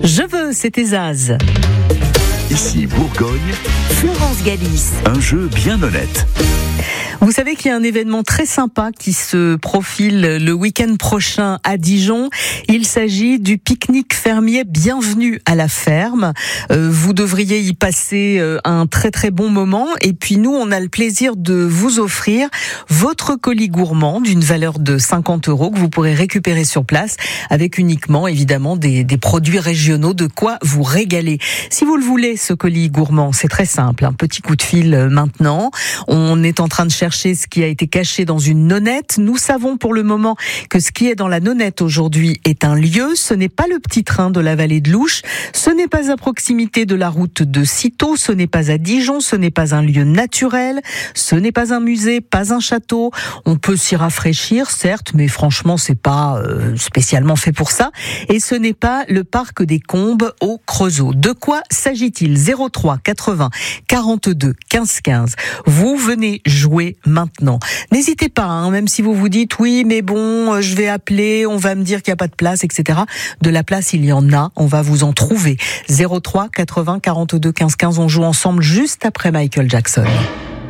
Je veux, c'était Zaz. Ici Bourgogne, Florence Galis. un jeu bien honnête. Vous savez qu'il y a un événement très sympa qui se profile le week-end prochain à Dijon. Il s'agit du pique-nique fermier Bienvenue à la ferme. Vous devriez y passer un très très bon moment. Et puis nous, on a le plaisir de vous offrir votre colis gourmand d'une valeur de 50 € que vous pourrez récupérer sur place avec uniquement évidemment des produits régionaux, de quoi vous régaler. Si vous le voulez, ce colis gourmand, c'est très simple. Un petit coup de fil maintenant. On est en train de chercher ce qui a été caché dans une nonnette. Nous savons pour le moment que ce qui est dans la nonnette aujourd'hui est un lieu. Ce n'est pas le petit train de la vallée de l'Ouche. Ce n'est pas à proximité de la route de Cîteaux. Ce n'est pas à Dijon. Ce n'est pas un lieu naturel. Ce n'est pas un musée, pas un château. On peut s'y rafraîchir, certes, mais franchement, c'est pas spécialement fait pour ça. Et ce n'est pas le parc des Combes au Creusot. De quoi s'agit-il? 03 80 42 15 15. Vous venez jouer maintenant. N'hésitez pas, même si vous vous dites oui, mais bon, je vais appeler, on va me dire qu'il n'y a pas de place, etc. De la place, il y en a, on va vous en trouver. 03 80 42 15 15, on joue ensemble juste après Michael Jackson.